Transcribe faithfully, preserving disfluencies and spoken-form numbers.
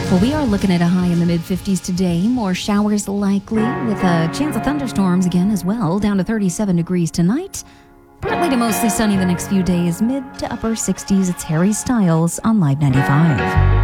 Well, we are looking at a high in the mid fifties today. More showers likely with a chance of thunderstorms again as well. Down to thirty-seven degrees tonight. Partly to mostly sunny the next few days. Mid to upper sixties. It's Harry Styles on Live ninety-five.